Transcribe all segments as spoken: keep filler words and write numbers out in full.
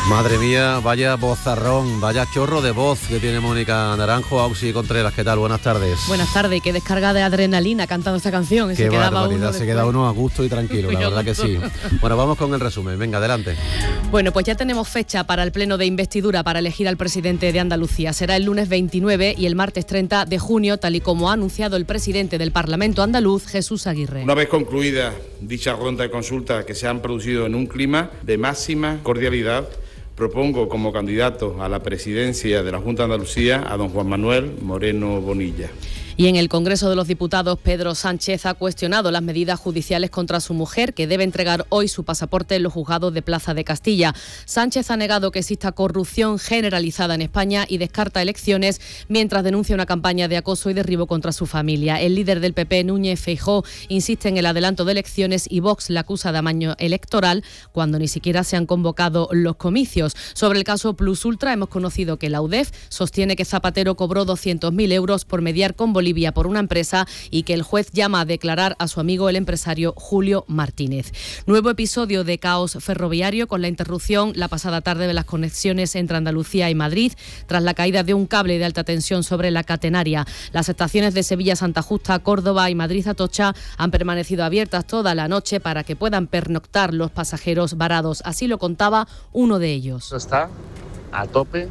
Madre mía, vaya vozarrón, vaya chorro de voz que tiene Mónica Naranjo. Auxi Contreras, ¿qué tal? Buenas tardes. Buenas tardes, y qué descarga de adrenalina cantando esta canción. Qué se barbaridad, uno se queda uno a gusto y tranquilo, la verdad que sí. Bueno, vamos con el resumen, venga, adelante. Bueno, pues ya tenemos fecha para el pleno de investidura para elegir al presidente de Andalucía. Será el lunes veintinueve y el martes treinta de junio, tal y como ha anunciado el presidente del Parlamento andaluz, Jesús Aguirre. Una vez concluida dicha ronda de consultas que se han producido en un clima de máxima cordialidad, propongo como candidato a la presidencia de la Junta de Andalucía a don Juan Manuel Moreno Bonilla. Y en el Congreso de los Diputados, Pedro Sánchez ha cuestionado las medidas judiciales contra su mujer, que debe entregar hoy su pasaporte en los juzgados de Plaza de Castilla. Sánchez ha negado que exista corrupción generalizada en España y descarta elecciones, mientras denuncia una campaña de acoso y derribo contra su familia. El líder del P P, Núñez Feijóo, insiste en el adelanto de elecciones y Vox le acusa de amaño electoral cuando ni siquiera se han convocado los comicios. Sobre el caso Plus Ultra, hemos conocido que la U D E F sostiene que Zapatero cobró doscientos mil euros por mediar con Bolivia por una empresa y que el juez llama a declarar a su amigo el empresario Julio Martínez. Nuevo episodio de caos ferroviario con la interrupción la pasada tarde de las conexiones entre Andalucía y Madrid tras la caída de un cable de alta tensión sobre la catenaria. Las estaciones de Sevilla, Santa Justa, Córdoba y Madrid Atocha han permanecido abiertas toda la noche para que puedan pernoctar los pasajeros varados. Así lo contaba uno de ellos. Está a tope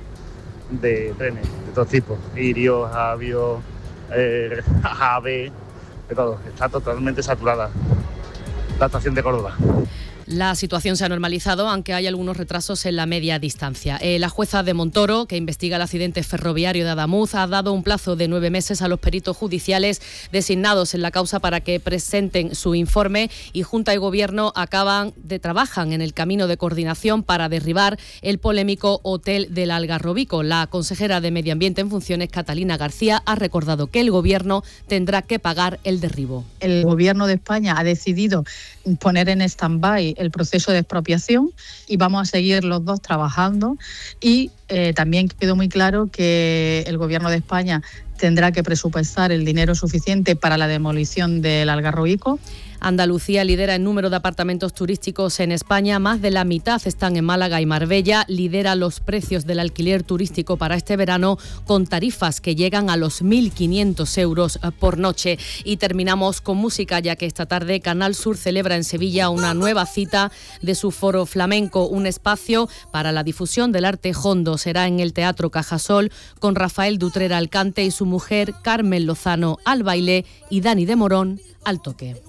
de trenes de todo tipo, Irio, Avio, Eh, AVE, de todo, está totalmente saturada la estación de Córdoba. La situación se ha normalizado, aunque hay algunos retrasos en la media distancia. Eh, la jueza de Montoro, que investiga el accidente ferroviario de Adamuz, ha dado un plazo de nueve meses a los peritos judiciales designados en la causa para que presenten su informe, y Junta y Gobierno acaban de trabajan en el camino de coordinación para derribar el polémico Hotel del Algarrobico. La consejera de Medio Ambiente en funciones, Catalina García, ha recordado que el Gobierno tendrá que pagar el derribo. El Gobierno de España ha decidido poner en stand-by el proceso de expropiación y vamos a seguir los dos trabajando, y eh, también quedó muy claro que el Gobierno de España tendrá que presupuestar el dinero suficiente para la demolición del Algarrobico. Andalucía lidera el número de apartamentos turísticos en España, más de la mitad están en Málaga y Marbella. Lidera los precios del alquiler turístico para este verano, con tarifas que llegan a los mil quinientos euros por noche. Y terminamos con música, ya que esta tarde Canal Sur celebra en Sevilla una nueva cita de su Foro Flamenco, un espacio para la difusión del arte jondo. Será en el Teatro Cajasol, con Rafael Dutrera al cante y su mujer Carmen Lozano al baile y Dani de Morón al toque.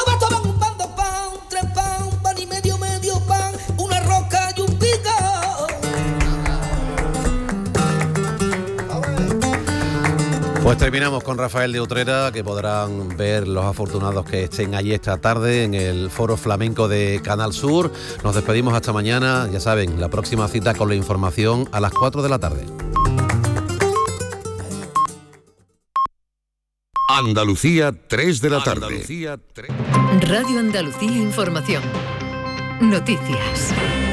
Pues terminamos con Rafael de Utrera, que podrán ver los afortunados que estén allí esta tarde en el Foro Flamenco de Canal Sur. Nos despedimos hasta mañana, ya saben, la próxima cita con la información a las cuatro de la tarde. Andalucía, tres de la tarde. Andalucía, tres. Radio Andalucía Información. Noticias.